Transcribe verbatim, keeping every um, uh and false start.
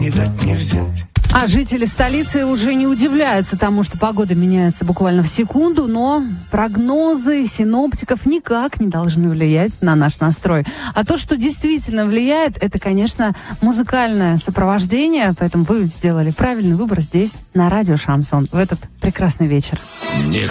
не дать не взять. А жители столицы уже не удивляются тому, что погода меняется буквально в секунду, но прогнозы синоптиков никак не должны влиять на наш настрой. А то, что действительно влияет, это, конечно, музыкальное сопровождение, поэтому вы сделали правильный выбор здесь, на радио «Шансон», в этот прекрасный вечер. Не